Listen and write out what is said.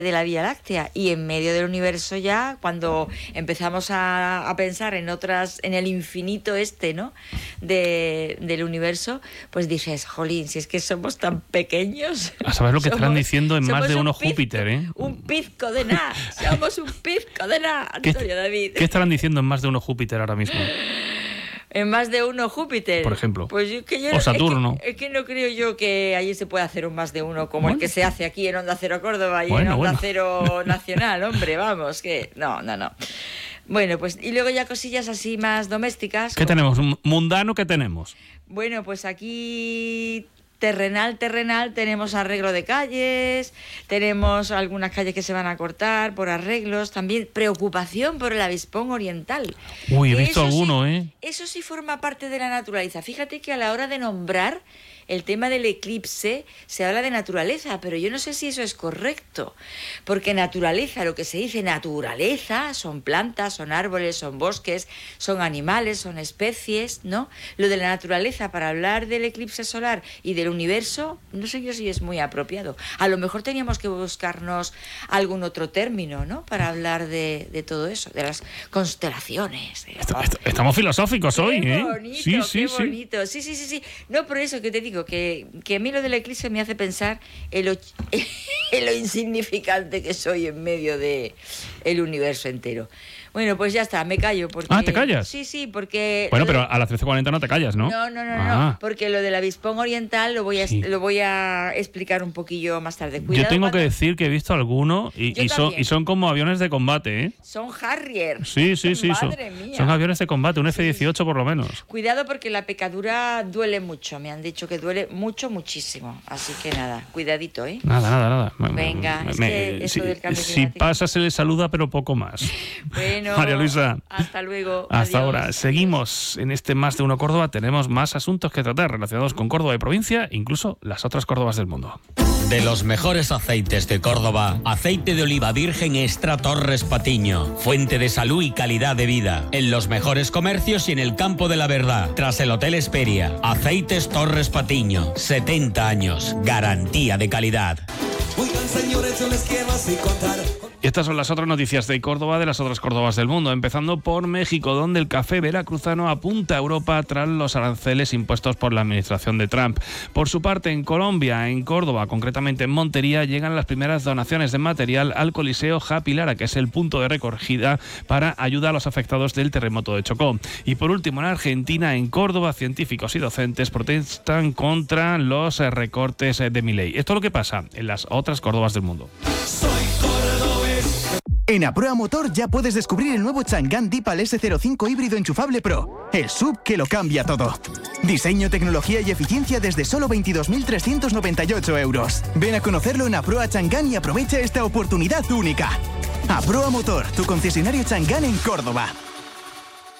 de la Vía Láctea, y en medio del universo ya, cuando empezamos a pensar en el infinito ¿no? del universo, pues dices, jolín, si es que somos tan pequeños. A saber lo que estarán diciendo en más de uno Júpiter, ¿eh? Un pizco de nada, somos un pizco de nada, Antonio David. ¿Qué estarán diciendo en más de uno Júpiter ahora mismo? En más de uno Júpiter, por ejemplo, pues o Saturno. Es que no creo yo que allí se pueda hacer un más de uno como el que se hace aquí en Onda Cero Córdoba y en Onda Cero Nacional, hombre, vamos, que no. Bueno, pues y luego ya cosillas así más domésticas. ¿Qué tenemos? ¿Mundano qué tenemos? Bueno, pues aquí terrenal, tenemos arreglo de calles, tenemos algunas calles que se van a cortar por arreglos, también preocupación por el avispón oriental. Uy, he visto alguno, Eso sí forma parte de la naturaleza. Fíjate que a la hora de nombrar el tema del eclipse se habla de naturaleza, pero yo no sé si eso es correcto, porque naturaleza, lo que se dice naturaleza, son plantas, son árboles, son bosques, son animales, son especies, ¿no? Lo de la naturaleza para hablar del eclipse solar y del universo, no sé yo si es muy apropiado. A lo mejor teníamos que buscarnos algún otro término, ¿no? Para hablar de todo eso, de las constelaciones. Estamos filosóficos hoy, ¿eh? Bonito, qué bonito. Sí. No, por eso que te digo, que a mí lo del eclipse me hace pensar en lo insignificante que soy en medio de el universo entero. Bueno, pues ya está, me callo. Porque... Ah, ¿te callas? Sí, porque... Bueno, pero a las 13:40 no te callas, ¿no? No, porque lo del avispón oriental lo voy a explicar un poquillo más tarde. Cuidado, yo tengo que decir que he visto alguno y son como aviones de combate, ¿eh? Son Harrier. Sí. Madre mía. Son aviones de combate, un F-18 por lo menos. Cuidado porque la picadura duele mucho, me han dicho que duele muchísimo. Así que nada, cuidadito, ¿eh? Nada. Venga, eso del cambio si climático. pasa se le saluda, pero poco más. Bueno, María Luisa. Hasta luego. Hasta Adiós. ahora. Seguimos en este Más de Uno Córdoba. Tenemos más asuntos que tratar relacionados con Córdoba y provincia, incluso las otras Córdobas del mundo. De los mejores aceites de Córdoba, aceite de oliva virgen extra Torres Patiño. Fuente de salud y calidad de vida. En los mejores comercios y en el campo de la verdad. Tras el Hotel Esperia. Aceites Torres Patiño. 70 años. Garantía de calidad. Oigan, señores, yo les quiero así contar. Y estas son las otras noticias de Córdoba, de las otras Córdobas del mundo, empezando por México, donde el café veracruzano apunta a Europa tras los aranceles impuestos por la administración de Trump. Por su parte, en Colombia, en Córdoba, concretamente en Montería, llegan las primeras donaciones de material al Coliseo Happy Lara, que es el punto de recogida para ayudar a los afectados del terremoto de Chocó. Y por último, en Argentina, en Córdoba, científicos y docentes protestan contra los recortes de Milei. Esto es lo que pasa en las otras Córdobas del mundo. En Aproa Motor ya puedes descubrir el nuevo Chang'an Deepal S05 híbrido enchufable Pro. El SUV que lo cambia todo. Diseño, tecnología y eficiencia desde solo 22.398 euros. Ven a conocerlo en Aproa Chang'an y aprovecha esta oportunidad única. Aproa Motor, tu concesionario Chang'an en Córdoba.